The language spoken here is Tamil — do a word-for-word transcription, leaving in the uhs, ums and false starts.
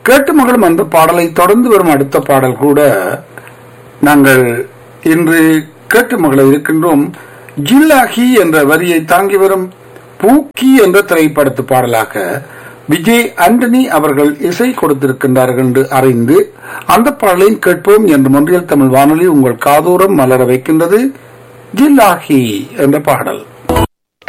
கேட்டு மகளும் அந்த பாடலை தொடர்ந்து வரும் அடுத்த பாடல் கூட நாங்கள் இன்று கேட்டு மகள இருக்கின்றோம். ஜில்லாஹி என்ற வரியை தாங்கி வரும் பூக்கி என்ற திரைப்படத்து பாடலாக விஜய் ஆண்டனி அவர்கள் இசை கொடுத்திருக்கின்றார்கள் என்று அறிந்து அந்த பாடலை கேட்போம் என்று மொன்றியல் தமிழ் வானொலி உங்கள் காதோரம் மலர வைக்கின்றது. ஜில்லாஹி என்ற பாடல்.